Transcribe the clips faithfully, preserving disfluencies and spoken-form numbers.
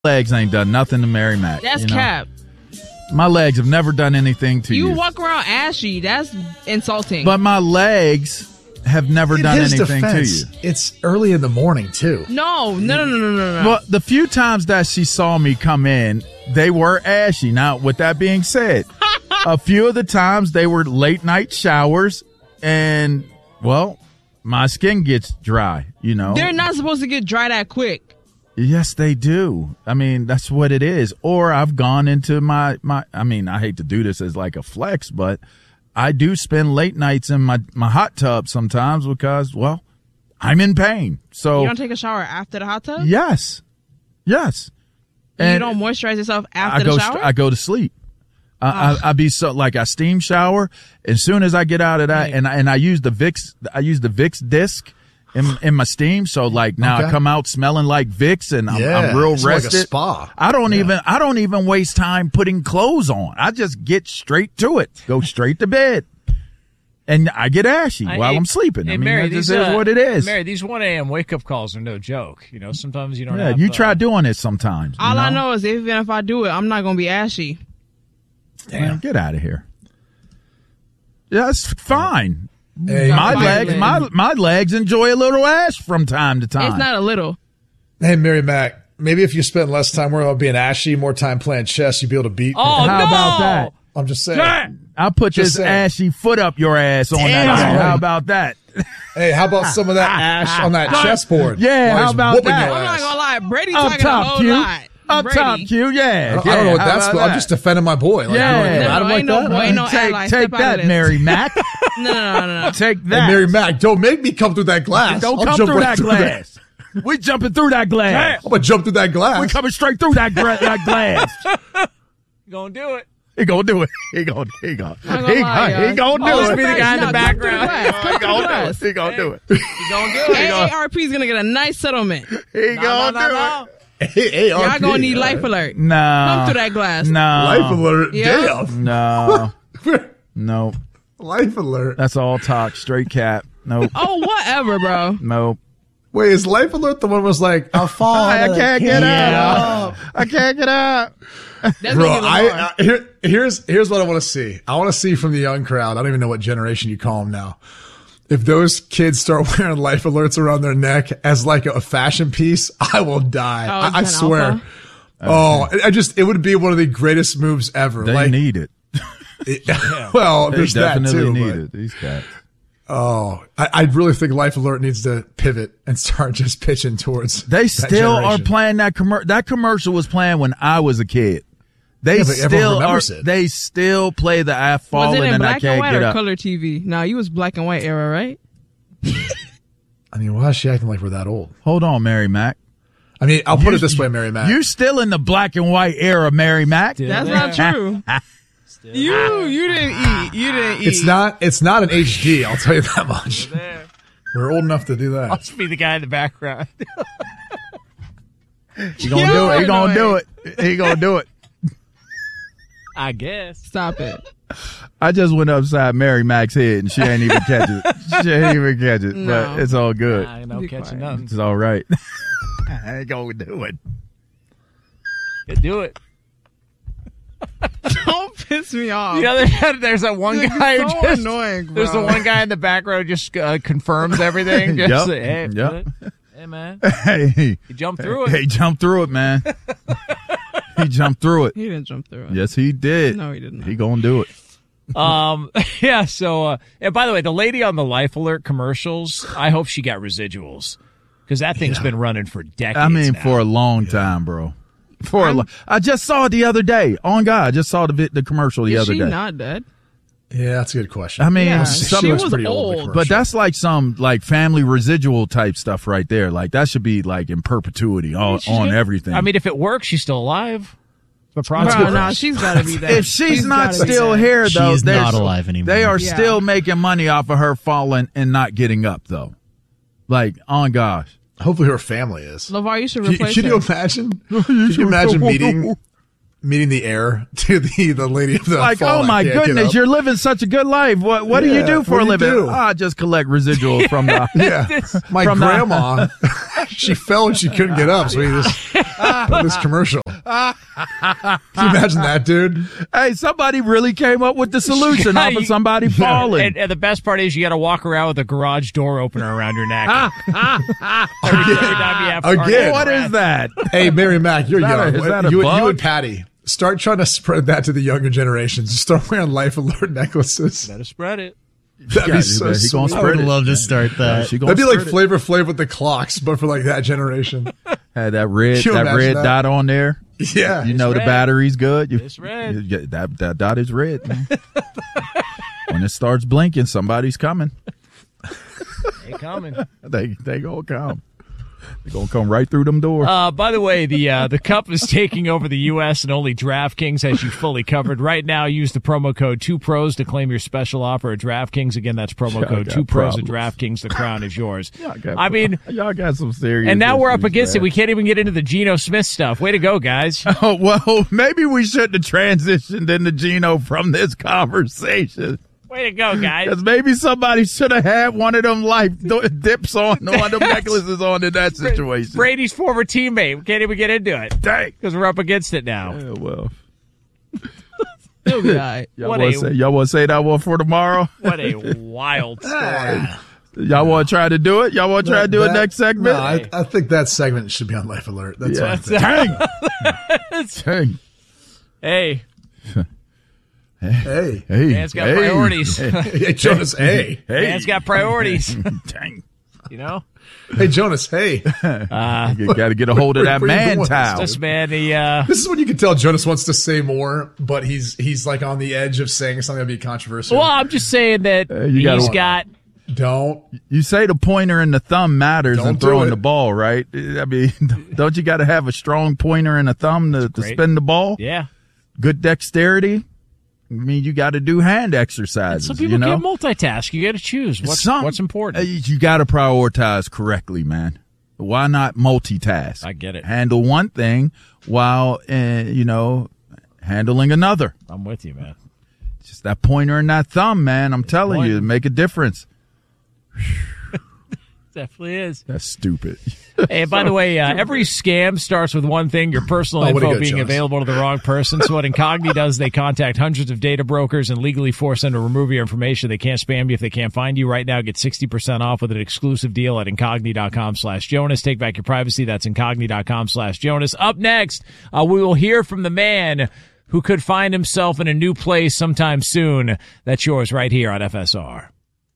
legs ain't done nothing to Mary Mac. That's you know? cap. My legs have never done anything to you. You walk around ashy. That's insulting. But my legs have never In done his anything defense, to you. It's early in the morning, too. No, no, no, no, no, no, no. Well, the few times that she saw me come in, they were ashy. Now, with that being said, a few of the times they were late night showers, and, well, my skin gets dry, you know. They're not supposed to get dry that quick. Yes, they do. I mean, that's what it is. Or I've gone into my, my I mean, I hate to do this as like a flex, but I do spend late nights in my, my hot tub sometimes because, well, I'm in pain. So You don't take a shower after the hot tub? Yes. Yes. And you don't moisturize yourself after I go, the shower? I go to sleep. I, Oh. I, I be so like I steam shower. As soon as I get out of that, Right. and I, and I use the Vicks, I use the Vicks disc in in my steam. So like now Okay. I come out smelling like Vicks, and I'm, Yeah, I'm real it's like a rested. spa. I don't Yeah. even I don't even waste time putting clothes on. I just get straight to it. Go straight to bed, and I get ashy I- while hey- I'm sleeping. Hey, I mean, Mary, that just these, is uh, what it is. Mary, these one a.m. wake-up calls are no joke. You know, sometimes you don't Yeah, have... you uh, try doing it sometimes. you All I know? know is even if I do it, I'm not going to be ashy. Man, get out of here. Yeah, it's fine. Hey, my my legs, legs. my my legs enjoy a little ash from time to time. It's not a little. Hey, Mary Mac, maybe if you spent less time worrying about being ashy, more time playing chess, you'd be able to beat me. Oh, How no! about that? I'm just saying. Jack! I'll put Just this saying. ashy foot up your ass on Damn. that. thing. How about that? Hey, how about some of that ash on that chessboard? Yeah, while how he's about whooping that? your I'm not ass? going to lie. Brady Up talking a top, whole Q. lot. Up Brady. top, Q. Yeah. I don't, yeah, I don't know what how that's about for. I'm that? just defending my boy. Like, Yeah. you want to No, at him ain't like no that? boy, ain't no Take, ally. take Step out that, of this. Mary Mac. No, no, no, no, no. Take Hey, that. Mary Mac, don't make me come through that glass. Don't I'll come jump through right that glass. We jumping through that glass. I'm going to jump through that glass. We coming straight through that, gra- that glass. You gonna do it. He gonna do it. He gonna. He gonna. I'm He gonna lie, gonna. He y'all. gonna Always do be it. the guy in the No, background. come through the glass. Come He through the gonna do glass. it. He gonna do it. You gonna do it. A A R P is going to get a nice settlement. He No, gonna no, do no, it. Hey, hey, Y'all R P, going to need all life right. alert. No. Come through that glass. No. Life alert. Yeah. Damn. No. No. Life alert. That's all talk. Straight cap. Nope. Oh, whatever, bro. Nope. Wait, is life alert the one was like, I'll fall. I into the can't get can. up. I can't get up. That's Bro, gonna get I, Lamar. I here, here's here's what I want to see. I want to see from the young crowd. I don't even know what generation you call them now. If those kids start wearing life alerts around their neck as like a fashion piece, I will die. Oh, I, is I that swear. alpha? Oh, I- I just it would be one of the greatest moves ever. They like, need it. it- well, They there's that definitely too. need but- it. These cats. Oh, I, I really think Life Alert needs to pivot and start just pitching towards. They that still are generation. playing that commercial. That commercial was playing when I was a kid. They Yeah, but everyone still are. remembers it. They still play the I've Was fallen it in and I black and can't white get or up. color T V? No, you was black and white era, right? I mean, why is she acting like we're that old? Hold on, Mary Mac. I mean, I'll put You- it this way, Mary Mac. You still in the black and white era, Mary Mac? That's not true. You you didn't eat. You didn't eat. It's not. It's not an H D. I'll tell you that much. We're old enough to do I'll that. just be the guy in the background. He gonna You do it. He are gonna do annoying. it. He gonna do it. I guess. Stop it. I just went upside Mary Mac's head and she ain't even catch it. She ain't even catch it. No. But it's all good. I ain't no Be catching quiet. nothing. It's all right. I ain't gonna do it. You do it. Don't piss me off. The other there's that one Like, guy it's who so just annoying, bro. there's the one guy in the back row just uh, confirms everything. Just Yep. say, hey, Yep. hey, man, Hey, you jumped through it. he jumped through it, man. He jumped through it. He didn't jump through it. Yes, he did. No, he didn't. He gonna do it. Um, yeah. So, uh, and by the way, the lady on the Life Alert commercials, I hope she got residuals because that thing's been running for decades. I mean, now. for a long time, bro. For a lo- I just saw it the other day. On God, I just saw the vi- the commercial the Is other she day. not dead? Yeah, that's a good question. I mean, Yeah, some- she looks was pretty old, the old. commercial. but that's like some like family residual type stuff right there. Like that should be like in perpetuity on, She's on good. everything. I mean, if it works, she's still alive. The Bro, process. no, she's got to be dead. if she's, not gotta be still dead. here She though, is there's- not alive anymore. They are Yeah. still making money off of her falling and not getting up though. Like, on gosh. Hopefully, her family is. LeVar, you should Can, replace can her. you imagine? Can you imagine meeting meeting the heir to the, the lady of the Like, fall oh my that can't get goodness, up. you're living such a good life. What what do you Yeah, do for what a do you living? do? Oh, I just collect residuals from the. Yeah, my From the- grandma, she fell and she couldn't get up, so we just put this commercial. Can you imagine that, dude? Hey, somebody really came up with the solution Yeah, off of you- somebody falling. And, and the best part is you got to walk around with a garage door opener around your neck. every, every time you have Again. cardiac What arrest. is that? Hey, Mary Mac, you're Is that a- young. is that a you, you bug? and Patty, start trying to spread that to the younger generations. Start wearing life alert necklaces. Better spread it. That'd Yeah, be so he gonna sweet. I would spread it. love to start that. She gonna That'd be like spread it. Flavor Flav with the clocks, but for like that generation. Had that red Can you that imagine red that? dot on there. Yeah. You know the red. battery's good. You, It's red. you get- that that dot is red. Man. When it starts blinking, somebody's coming. Ain't coming. They they gonna come. They gonna come right through them doors. Uh, by the way, the uh, the cup is taking over the U S and only DraftKings has you fully covered. Right now, use the promo code two pros to claim your special offer at DraftKings. Again, that's promo Y'all code got two pros at problems. DraftKings. The crown is yours. Y'all got- I mean, y'all got some serious. and now we're up issues, against man. it. We can't even get into the Geno Smith stuff. Way to go, guys. Oh, well, maybe we shouldn't have transitioned into Geno from this conversation. Way to go, guys. Because maybe somebody should have had one of them life dips on, one of them necklaces on in that situation. Brady's former teammate. We can't even get into it Dang. because we're up against it now. Yeah, well, Still guy. y'all What want a- to say, y'all want to say that one for tomorrow? What a wild story. Y'all want to try to do it? Y'all want to try to do it That- next segment? No, I, I think that segment should be on Life Alert. That's Yeah. what I think. Dang. Dang. Hey, Hey. Hey. man's got hey. priorities. Hey, Jonas, hey. Hey. Man's got priorities. Dang. You know? Hey, Jonas, hey. You got to get a hold of Where- that where you man going? towel. This man, he, uh, This is when you can tell Jonas wants to say more, but he's he's like on the edge of saying something that'd be controversial. well, I'm just saying that Uh, you gotta- he's got, Don't. You say the pointer and the thumb matters Don't in do throwing it. the ball, right? I mean, don't you got to have a strong pointer and a thumb to, to great. spin the ball? yeah. Good dexterity. I mean, you got to do hand exercises. Some people you know? can't multitask. You got to choose what's, Some- what's important. uh, You got to prioritize correctly, man. Why not multitask? I get it. Handle one thing while, uh, you know, handling another. I'm with you, man. Just that pointer and that thumb, man. I'm telling point. you, make a difference. Definitely is. That's stupid. Hey, by the way, uh, every scam starts with one thing, your personal Oh, way to info go, being Jonas. available to the wrong person. So what Incogni does, they contact hundreds of data brokers and legally force them to remove your information. They can't spam you if they can't find you. Right now, get sixty percent off with an exclusive deal at incogni.com slash Jonas. Take back your privacy. That's incogni.com slash Jonas. Up next, uh, we will hear from the man who could find himself in a new place sometime soon. That's yours right here on F S R.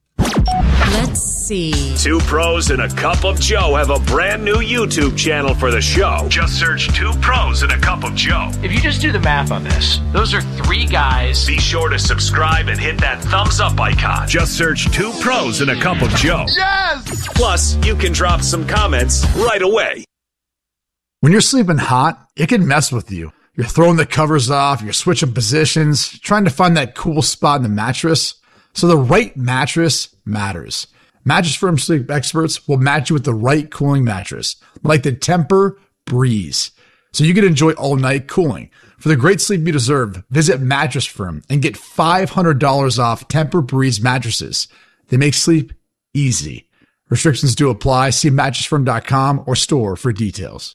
Let's see. Two pros and a cup of Joe have a brand new YouTube channel for the show. Just search Two Pros and a Cup of Joe. If you just do the math on this, those are three guys. Be sure to subscribe and hit that thumbs up icon. Just search Two Pros and a Cup of Joe. Yes! Plus, you can drop some comments right away. When you're sleeping hot, it can mess with you. You're throwing the covers off, you're switching positions, trying to find that cool spot in the mattress. So the right mattress matters. Mattress Firm sleep experts will match you with the right cooling mattress, like the Temper Breeze, so you can enjoy all night cooling. For the great sleep you deserve, visit Mattress Firm and get five hundred dollars off Temper Breeze mattresses. They make sleep easy. Restrictions do apply. See mattress firm dot com or store for details.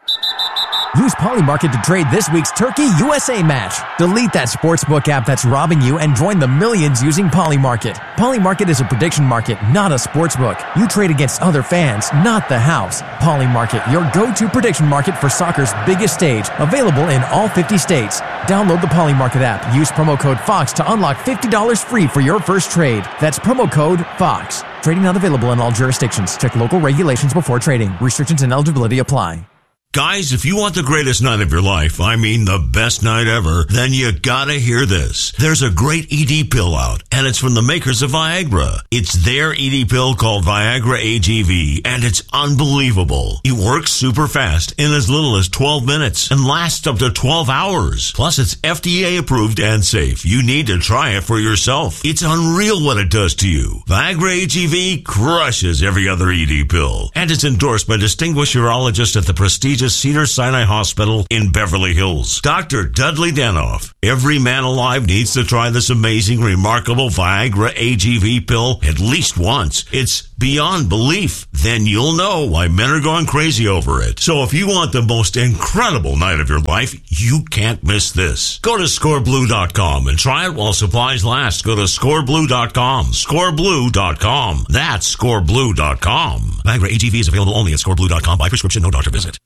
Use Polymarket to trade this week's Turkey U S A match. Delete that sportsbook app that's robbing you and join the millions using Polymarket. Polymarket is a prediction market, not a sportsbook. You trade against other fans, not the house. Polymarket, your go-to prediction market for soccer's biggest stage, available in all fifty states. Download the Polymarket app. Use promo code FOX to unlock fifty dollars free for your first trade. That's promo code FOX. Trading not available in all jurisdictions. Check local regulations before trading. Restrictions and eligibility apply. Guys, if you want the greatest night of your life, I mean the best night ever, then you gotta hear this. There's a great E D pill out, and it's from the makers of Viagra. It's their E D pill called Viagra A G V, and it's unbelievable. It works super fast in as little as twelve minutes and lasts up to twelve hours. Plus, it's F D A approved and safe. You need to try it for yourself. It's unreal what it does to you. Viagra A G V crushes every other E D pill, and it's endorsed by distinguished urologists at the prestigious to Cedars-Sinai Hospital in Beverly Hills. Doctor Dudley Danoff. Every man alive needs to try this amazing, remarkable Viagra A G V pill at least once. It's beyond belief. Then you'll know why men are going crazy over it. So if you want the most incredible night of your life, you can't miss this. Go to score blue dot com and try it while supplies last. Go to score blue dot com. score blue dot com. That's score blue dot com. Viagra A G V is available only at score blue dot com by prescription, no doctor visit.